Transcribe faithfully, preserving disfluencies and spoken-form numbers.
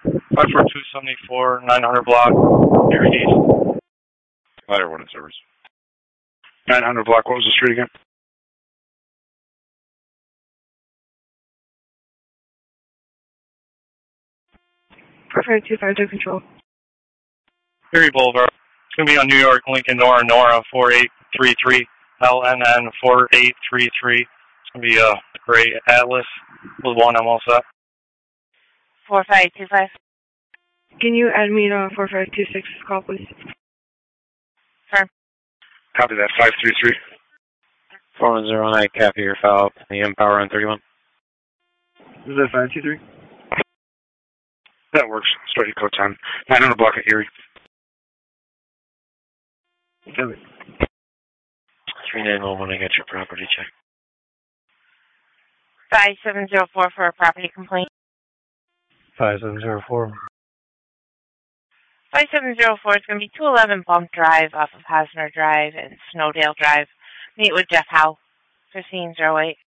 five four two seven four, nine hundred block, Erie East. Ladder one in service. nine hundred block, what was the street again? four five two five two control. Erie Boulevard. It's going to be on New York, Lincoln, Nora, Nora, four eight three three, L N N four eight three three. It's going to be a gray Atlas with one M L set. four five two five. Can you add me to four five two six call, please? Firm. Copy that, five three three. four one zero nine, copy your file. The Empower on thirty-one. Is that five two three? That works. Start your code time. nine hundred block at Erie. Copy. three nine one one, I got your property check. five seven zero four for a property complaint. five seven zero four. five seven zero four is going to be two eleven Bump Drive off of Hosner Drive and Snowdale Drive. Meet with Jeff Howe, fifteen oh eight.